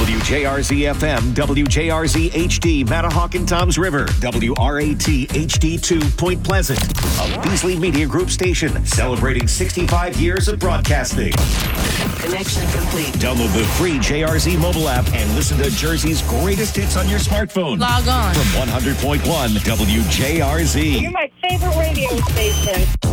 WJRZ FM, WJRZ HD, Matahawk and Toms River, WRAT HD2, Point Pleasant, a Beasley Media Group station celebrating 65 years of broadcasting. Connection complete. Download the free JRZ mobile app and listen to Jersey's greatest hits on your smartphone. Log on. From 100.1 WJRZ. You're my favorite radio station.